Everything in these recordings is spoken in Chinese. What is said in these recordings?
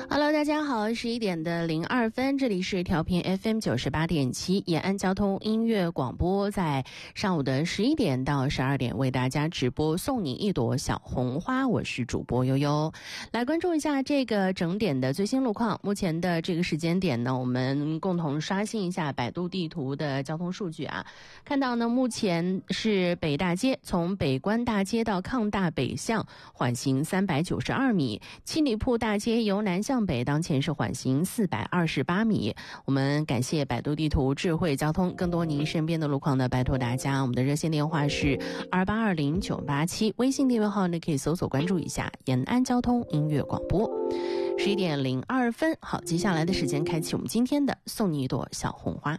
Hello， 大家好，11:02，这里是调频 FM 98.7延安交通音乐广播，在上午的11点到12点为大家直播送你一朵小红花，我是主播悠悠。来关注一下这个整点的最新路况。目前的这个时间点呢，我们共同刷新一下百度地图的交通数据啊。看到呢，目前是北大街从北关大街到抗大北向缓行392米，七里铺大街由南向北当前是缓行428米。我们感谢百度地图智慧交通，更多您身边的路况呢，拜托大家，我们的热线电话是2820-987，微信订阅号呢可以搜索关注一下延安交通音乐广播。11:02，好，接下来的时间开启我们今天的送你一朵小红花。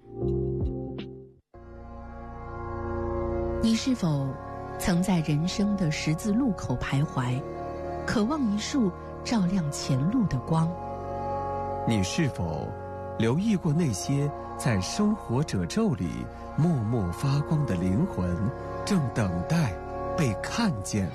你是否曾在人生的十字路口徘徊，渴望一束照亮前路的光？ 你是否留意过那些在生活褶皱里默默发光的灵魂，正等待被看见？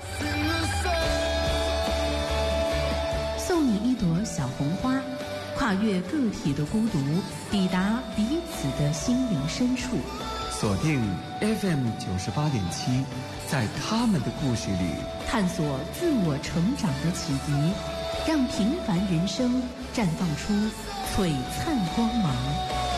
送你一朵小红花，跨越个体的孤独，抵达彼此的心灵深处。 锁定 FM 98.7，在他们的故事里探索自我成长的启迪，让平凡人生绽放出璀璨光芒。